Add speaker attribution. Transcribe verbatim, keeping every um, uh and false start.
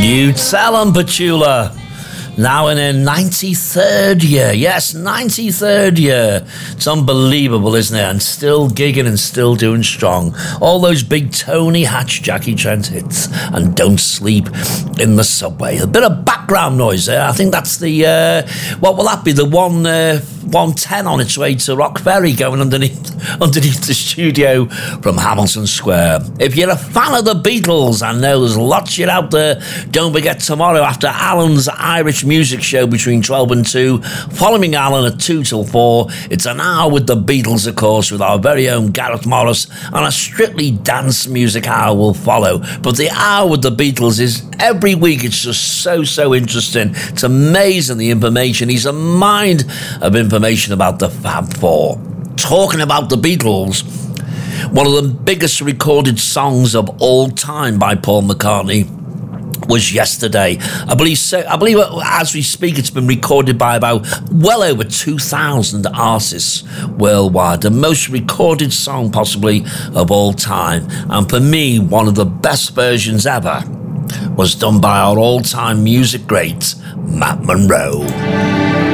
Speaker 1: You tell 'em, Petula. Now in her ninety-third year. Yes, ninety-third year. It's unbelievable, isn't it? And still gigging and still doing strong. All those big Tony Hatch, Jackie Trent hits. And Don't Sleep in the Subway. A bit of background noise there. I think that's the, uh, what will that be? The one, uh, one ten on its way to Rock Ferry going underneath, underneath the studio from Hamilton Square. If you're a fan of the Beatles, I know there's lots of you out there. Don't forget tomorrow after Alan's Irish Music Show between twelve and two, following Alan at two till four. It's an hour with the Beatles, of course, with our very own Gareth Morris, and a strictly dance music hour will follow. But the hour with the Beatles is every week. It's just so, so interesting. It's amazing, the information. He's a mind of information about the Fab Four. Talking about the Beatles, one of the biggest recorded songs of all time by Paul McCartney was Yesterday. I believe so, I believe as we speak, it's been recorded by about well over two thousand artists worldwide. The most recorded song possibly of all time. And for me, one of the best versions ever was done by our all-time music great, Matt Monro.